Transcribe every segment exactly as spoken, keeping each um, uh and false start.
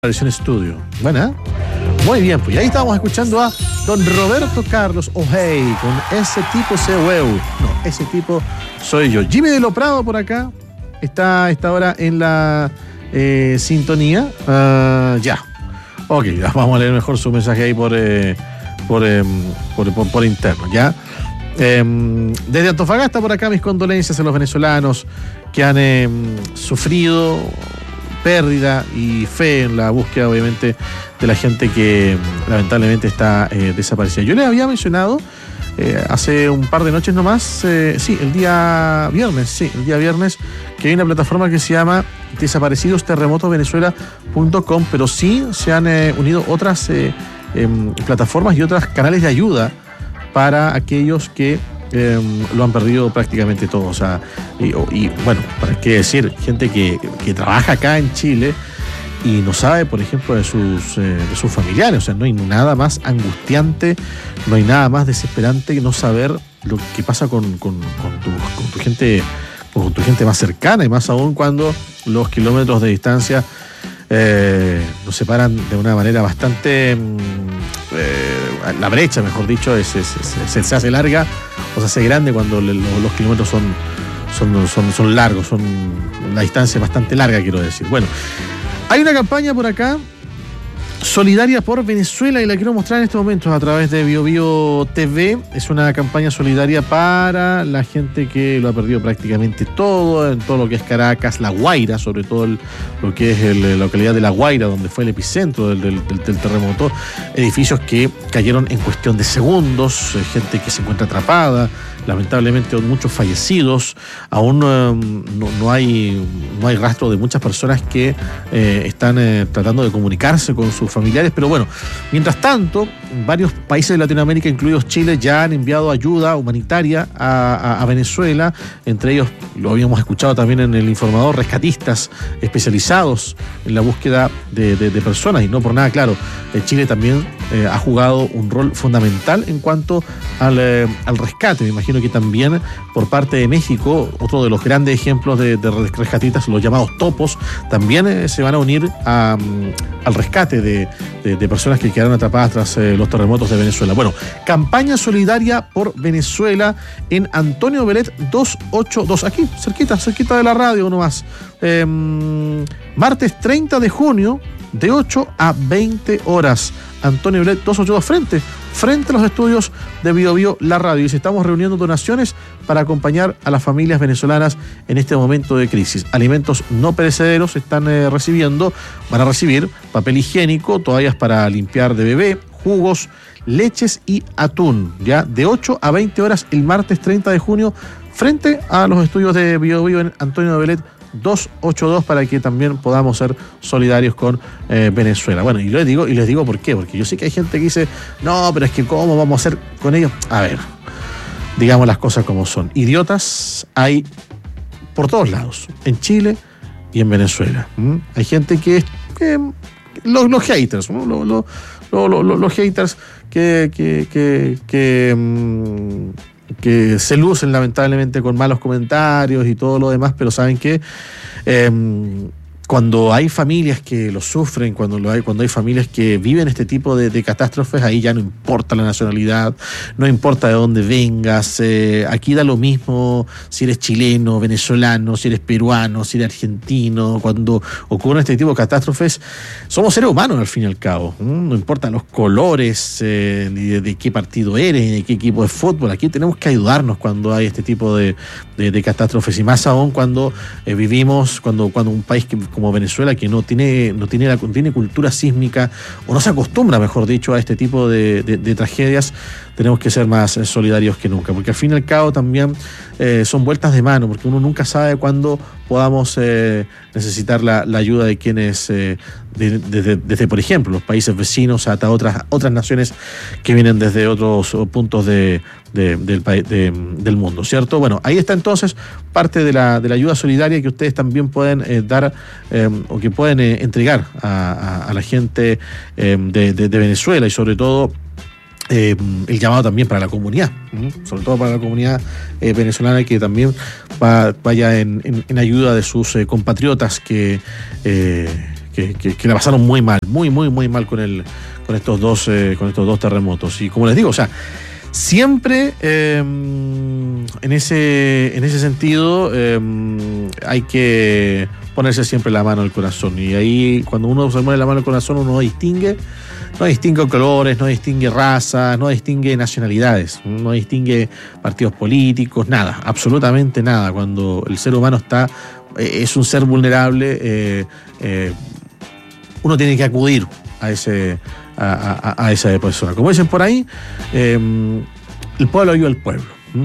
Versión estudio. Buena. Muy bien, pues ahí estábamos escuchando a don Roberto Carlos O'Hey con Ese tipo se hueu. No, ese tipo soy yo. Jimmy de lo Prado por acá está a esta hora en la eh, sintonía. Uh, ya. Ok, vamos a leer mejor su mensaje ahí por, eh, por, eh, por, por, por interno, ¿ya? Eh, desde Antofagasta por acá mis condolencias a los venezolanos que han eh, sufrido pérdida y fe en la búsqueda, obviamente, de la gente que lamentablemente está eh, desaparecida. Yo les había mencionado eh, hace un par de noches nomás, eh, sí, el día viernes, sí, el día viernes, que hay una plataforma que se llama desaparecidos terremotos venezuela punto com, pero sí se han eh, unido otras eh, eh, plataformas y otros canales de ayuda para aquellos que Eh, lo han perdido prácticamente todo. O sea, y, y bueno, para qué decir, gente que, que trabaja acá en Chile y no sabe, por ejemplo, de sus, eh, de sus familiares. O sea, no hay nada más angustiante, no hay nada más desesperante que no saber lo que pasa con, con, con, tu, con tu gente, con tu gente más cercana, y más aún cuando los kilómetros de distancia eh, nos separan de una manera bastante eh, la brecha, mejor dicho, es, es, es, se hace larga o se hace grande cuando le, los, los kilómetros son, son, son, son largos, son la distancia bastante larga, quiero decir. Bueno, hay una campaña por acá solidaria por Venezuela y la quiero mostrar en estos momentos a través de BioBio T V. Es una campaña solidaria para la gente que lo ha perdido prácticamente todo, en todo lo que es Caracas, La Guaira, sobre todo el, lo que es el, la localidad de La Guaira, donde fue el epicentro del, del, del, del terremoto. Edificios que cayeron en cuestión de segundos, gente que se encuentra atrapada, lamentablemente muchos fallecidos. Aún eh, no, no, hay, no hay rastro de muchas personas que eh, están eh, tratando de comunicarse con sus familiares, pero bueno, mientras tanto, varios países de Latinoamérica, incluidos Chile, ya han enviado ayuda humanitaria a, a, a Venezuela. Entre ellos, lo habíamos escuchado también en el informador, rescatistas especializados en la búsqueda de, de, de personas, y no por nada, claro, eh, Chile también eh, ha jugado un rol fundamental en cuanto al, eh, al rescate. Me imagino que también por parte de México, otro de los grandes ejemplos de, de rescatistas, los llamados topos, también eh, se van a unir a, al rescate de, de, de personas que quedaron atrapadas tras eh, los terremotos de Venezuela. Bueno, campaña solidaria por Venezuela en Antonio Belet doscientos ochenta y dos, aquí, cerquita, cerquita de la radio nomás. Eh, martes treinta de junio, de ocho a veinte horas. Antonio Belet doscientos ochenta y dos, frente, frente a los estudios de BioBio La Radio. Y se estamos reuniendo donaciones para acompañar a las familias venezolanas en este momento de crisis. Alimentos no perecederos están eh, recibiendo, van a recibir papel higiénico, toallas para limpiar de bebé, jugos, leches y atún, ya de ocho a veinte horas el martes treinta de junio, frente a los estudios de BioBio en Antonio Belet doscientos ochenta y dos, para que también podamos ser solidarios con eh, Venezuela. Bueno, y les digo, y les digo por qué, porque yo sé que hay gente que dice, no, pero es que ¿cómo vamos a hacer con ellos? A ver, digamos las cosas como son. Idiotas hay por todos lados, en Chile y en Venezuela. ¿Mm? Hay gente que, que los, los haters, ¿no? los, los, los, los, los haters que, que, que, que mmm, que se lucen lamentablemente con malos comentarios y todo lo demás, pero saben que eh, cuando hay familias que lo sufren, cuando, lo hay, cuando hay familias que viven este tipo de, de catástrofes, ahí ya no importa la nacionalidad, no importa de dónde vengas, eh, aquí da lo mismo si eres chileno, venezolano, si eres peruano, si eres argentino. Cuando ocurren este tipo de catástrofes, somos seres humanos al fin y al cabo, ¿eh? No importan los colores, eh, ni de, de qué partido eres, ni de qué equipo de fútbol. Aquí tenemos que ayudarnos cuando hay este tipo de, de, de catástrofes, y más aún cuando eh, vivimos, cuando, cuando un país que, como Venezuela, que no tiene, no tiene, la, tiene cultura sísmica, o no se acostumbra, mejor dicho, a este tipo de, de, de tragedias, tenemos que ser más solidarios que nunca, porque al fin y al cabo también eh, son vueltas de mano, porque uno nunca sabe cuándo podamos eh, necesitar la, la ayuda de quienes, eh, de, de, de, desde, por ejemplo, los países vecinos hasta otras, otras naciones que vienen desde otros puntos de, de, del, de, del mundo, ¿cierto? Bueno, ahí está entonces parte de la, de la ayuda solidaria que ustedes también pueden eh, dar eh, o que pueden eh, entregar a, a, a la gente eh, de, de, de Venezuela, y sobre todo Eh, el llamado también para la comunidad, ¿eh? sobre todo para la comunidad eh, venezolana, que también va, vaya en, en, en ayuda de sus eh, compatriotas que, eh, que, que, que la pasaron muy mal, muy, muy, muy mal con el, con estos dos, eh, con estos dos terremotos. Y como les digo, o sea, siempre eh, en ese, en ese sentido eh, hay que ponerse siempre la mano al corazón. Y ahí, cuando uno se pone la mano al corazón, uno distingue, no distingue colores, no distingue razas, no distingue nacionalidades, no distingue partidos políticos, nada, absolutamente nada. Cuando el ser humano está, eh, es un ser vulnerable, eh, eh, uno tiene que acudir a ese a, a, a esa persona. Como dicen por ahí, eh, el pueblo ayuda al pueblo. ¿Mm?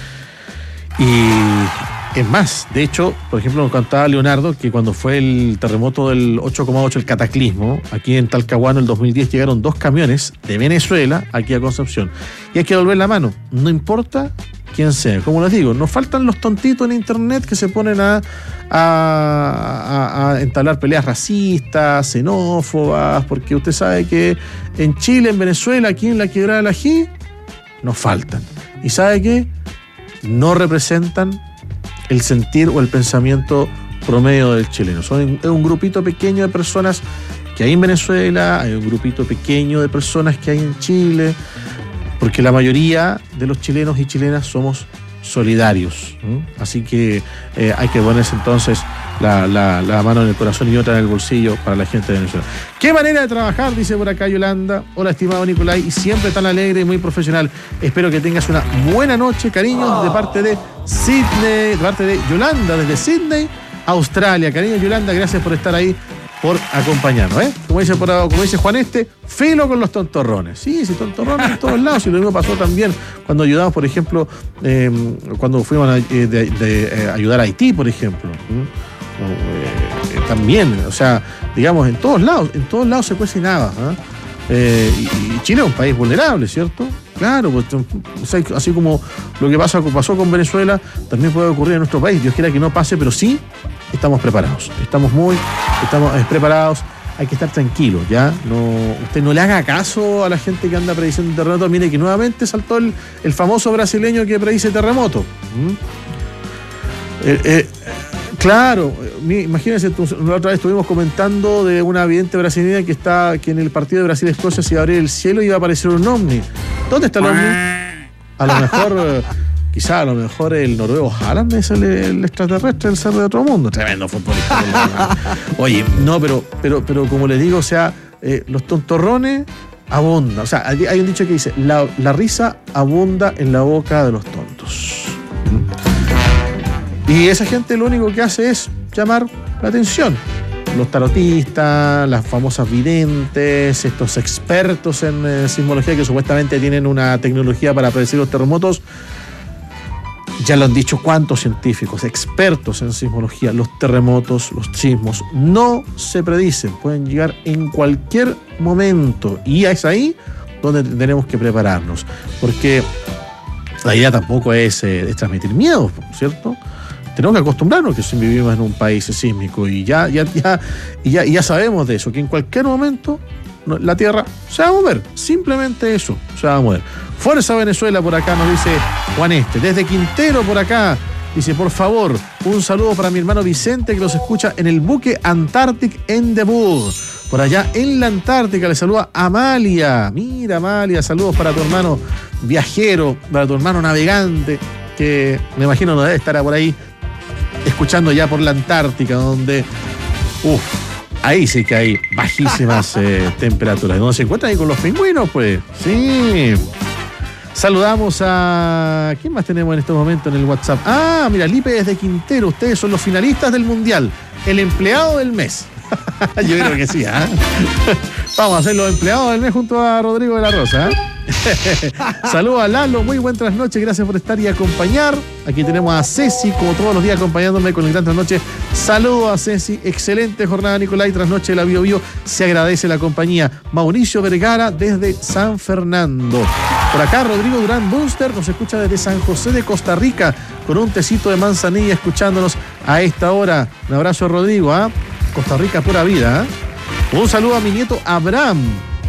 Y es más, de hecho, por ejemplo, nos contaba Leonardo que cuando fue el terremoto del ocho coma ocho, el cataclismo, aquí en Talcahuano el dos mil diez llegaron dos camiones de Venezuela aquí a Concepción. Y hay que devolver la mano, no importa quién sea. Como les digo, nos faltan los tontitos en internet que se ponen a, a, a, a entablar peleas racistas, xenófobas, porque usted sabe que en Chile, en Venezuela, aquí en la Quebrada del Ají, nos faltan. ¿Y sabe qué? No representan el sentir o el pensamiento promedio del chileno. Son es un grupito pequeño de personas que hay en Venezuela, hay un grupito pequeño de personas que hay en Chile, porque la mayoría de los chilenos y chilenas somos solidarios. ¿Mm? Así que eh, hay que ponerse entonces la, la, la mano en el corazón y otra en el bolsillo para la gente de Venezuela. ¡Qué manera de trabajar!, dice por acá Yolanda. Hola, estimado Nicolai, y siempre tan alegre y muy profesional. Espero que tengas una buena noche, cariños, de parte de Sydney, de parte de Yolanda, desde Sydney, Australia. Cariños, Yolanda, gracias por estar ahí, por acompañarnos, ¿eh? Como dice, por, como dice Juan Este, filo con los tontorrones. Sí, sí, tontorrones en todos lados. Y lo mismo pasó también cuando ayudamos, por ejemplo, eh, cuando fuimos a de, de, de, eh, ayudar a Haití, por ejemplo. ¿Mm? Eh, también, o sea, digamos, en todos lados, en todos lados se cuecinaba. ¿eh? Eh, y, y Chile es un país vulnerable, ¿cierto? Claro, pues, o sea, así como lo que pasa, pasó con Venezuela, también puede ocurrir en nuestro país. Dios quiera que no pase, pero sí estamos preparados. Estamos muy, estamos preparados. Hay que estar tranquilos, ¿ya? No, usted no le haga caso a la gente que anda prediciendo terremoto. Mire que nuevamente saltó el, el famoso brasileño que predice terremoto. ¿Mm? Eh, eh, Claro, imagínense, la otra vez estuvimos comentando de una vidente brasileña que está que en el partido de Brasil-Escocia se iba a abrir el cielo y iba a aparecer un ovni. ¿Dónde está el ovni? A lo mejor, quizá a lo mejor el noruego Haaland es el, el extraterrestre, el ser de otro mundo. Tremendo futbolista. Oye, no, pero, pero, pero como les digo, o sea, eh, los tontorrones abundan. O sea, hay, hay un dicho que dice, la, la risa abunda en la boca de los tontos. Y esa gente lo único que hace es llamar la atención. Los tarotistas, las famosas videntes, estos expertos en eh, sismología que supuestamente tienen una tecnología para predecir los terremotos. Ya lo han dicho cuántos científicos, expertos en sismología. Los terremotos, los sismos no se predicen, pueden llegar en cualquier momento. Y es ahí donde tenemos que prepararnos. Porque la idea tampoco es, eh, es transmitir miedo, ¿cierto? Tenemos que acostumbrarnos que vivimos en un país sísmico y ya, ya, ya, y ya, y ya sabemos de eso, que en cualquier momento la tierra se va a mover. Simplemente eso, se va a mover. Fuerza Venezuela, por acá nos dice Juan Este. Desde Quintero, por acá, dice, por favor, un saludo para mi hermano Vicente, que los escucha en el buque Antarctic Endeavour. Por allá en la Antártica le saluda Amalia. Mira, Amalia, saludos para tu hermano viajero, para tu hermano navegante, que me imagino no debe estar por ahí escuchando ya por la Antártica, donde uff, ahí sí que hay bajísimas eh, temperaturas. ¿Dónde se encuentran ahí con los pingüinos? Pues sí. Saludamos a... ¿quién más tenemos en este momento en el WhatsApp? Ah, mira, Lipe desde Quintero. Ustedes son los finalistas del Mundial. El empleado del mes. Yo creo que sí, ¿eh? Vamos a ser los empleados del mes junto a Rodrigo de la Rosa, ¿eh? Saludos a Lalo, muy buenas noches, gracias por estar y acompañar. Aquí tenemos a Ceci, como todos los días, acompañándome con el gran trasnoche. Saludos a Ceci, excelente jornada, Nicolai, trasnoche de la Bio Bio, se agradece la compañía. Mauricio Vergara desde San Fernando. Por acá Rodrigo Durán Bunster nos escucha desde San José de Costa Rica con un tecito de manzanilla escuchándonos a esta hora. Un abrazo a Rodrigo, ¿ah? ¿eh? Costa Rica pura vida, ¿eh? Un saludo a mi nieto Abraham,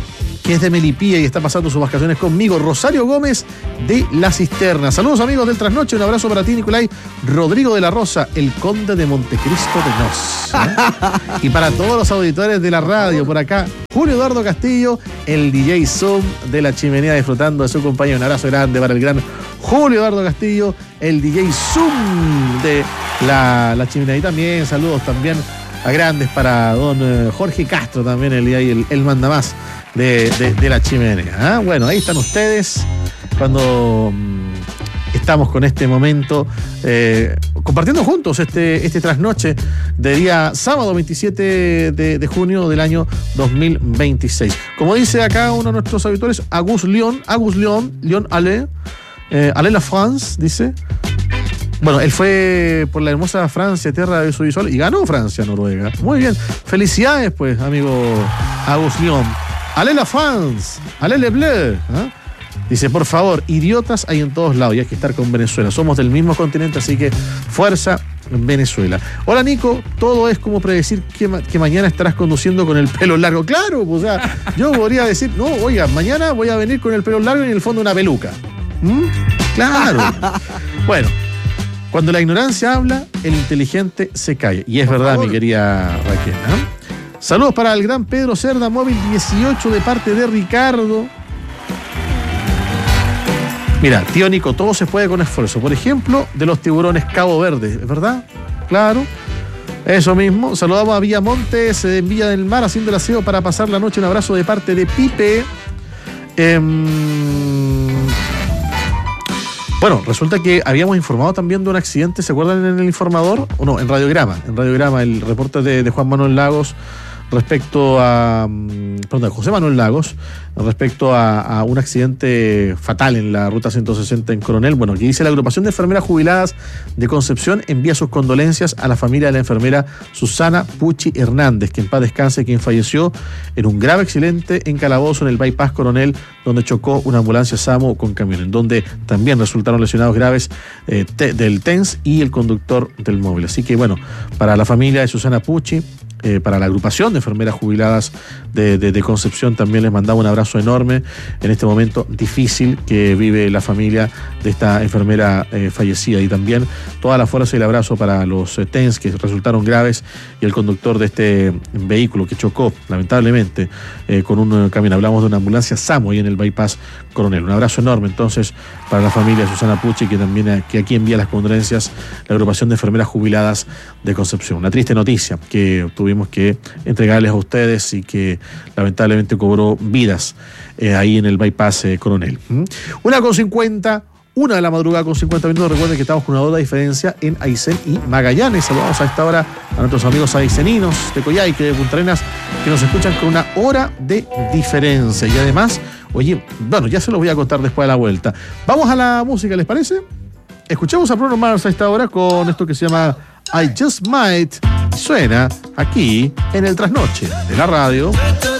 que es de Melipilla y está pasando sus vacaciones conmigo. Rosario Gómez de La Cisterna. Saludos, amigos del Trasnoche. Un abrazo para ti, Nicolai. Rodrigo de la Rosa, el conde de Montecristo de Nos. ¿eh? Y para todos los auditores de la radio, por acá, Julio Eduardo Castillo, el D J Zoom de La Chimenea, disfrutando de su compañía. Un abrazo grande para el gran Julio Eduardo Castillo, el D J Zoom de La, la Chimenea. Y también saludos también a grandes para don eh, Jorge Castro, también el, el, el manda más de, de, de La Chimenea. ¿eh? Bueno, ahí están ustedes cuando mmm, estamos con este momento eh, compartiendo juntos este, este trasnoche de día sábado veintisiete de, de junio del año dos mil veintiséis. Como dice acá uno de nuestros habituales, Agus León, Agus León, León Ale, eh, Ale la France, dice. Bueno, él fue por la hermosa Francia, tierra de su visual, y ganó Francia, Noruega. Muy bien. Felicidades, pues, amigo Agus León. Allez la France, allez le bleu. ¿eh? Dice, por favor, idiotas hay en todos lados y hay que estar con Venezuela. Somos del mismo continente, así que fuerza Venezuela. Hola, Nico. Todo es como predecir que, ma- que mañana estarás conduciendo con el pelo largo. Claro, pues, o sea, yo podría decir, no, oiga, mañana voy a venir con el pelo largo y en el fondo una peluca. ¿Mm? Claro. Bueno. Cuando la ignorancia habla, el inteligente se calla. Y es Por verdad, favor. Mi querida Raquel. ¿eh? Saludos para el gran Pedro Cerda, móvil dieciocho, de parte de Ricardo. Mira, tío Nico, todo se puede con esfuerzo. Por ejemplo, de los tiburones Cabo Verde, ¿verdad? Claro. Eso mismo. Saludamos a Villamontes, en Villa del Mar, haciendo el aseo para pasar la noche. Un abrazo de parte de Pipe. Eh, Bueno, resulta que habíamos informado también de un accidente, ¿se acuerdan en el informador? O no, en Radiograma, en Radiograma, el reporte de, de Juan Manuel Lagos respecto a, perdón, de José Manuel Lagos, respecto a, a un accidente fatal en la ruta ciento sesenta en Coronel. Bueno, aquí dice: la agrupación de enfermeras jubiladas de Concepción envía sus condolencias a la familia de la enfermera Susana Pucci Hernández, que en paz descanse, quien falleció en un grave accidente en Calabozo, en el bypass Coronel, donde chocó una ambulancia SAMU con camión, en donde también resultaron lesionados graves eh, te, del T E N S y el conductor del móvil. Así que bueno, para la familia de Susana Pucci, Eh, para la agrupación de enfermeras jubiladas de, de, de Concepción, también les mandaba un abrazo enorme en este momento difícil que vive la familia de esta enfermera eh, fallecida, y también toda la fuerza y el abrazo para los eh, T E N S que resultaron graves y el conductor de este vehículo que chocó lamentablemente eh, con un eh, camión. Hablamos de una ambulancia SAMU ahí en el bypass Coronel. Un abrazo enorme entonces para la familia de Susana Pucci, que también eh, que aquí envía las condolencias la agrupación de enfermeras jubiladas de Concepción. Una triste noticia que tuvimos que entregarles a ustedes y que lamentablemente cobró vidas eh, ahí en el bypass eh, Coronel. ¿Mm? Una con cincuenta, una de la madrugada con cincuenta minutos. Recuerden que estamos con una hora de diferencia en Aysén y Magallanes. Saludamos a esta hora a nuestros amigos ayseninos de Coyhaique, de Punta Arenas, que nos escuchan con una hora de diferencia. Y además, oye, bueno, ya se los voy a contar después de la vuelta. Vamos a la música, ¿les parece? Escuchemos a Bruno Mars a esta hora con esto que se llama I Just Might. Suena aquí en el Trasnoche de la radio.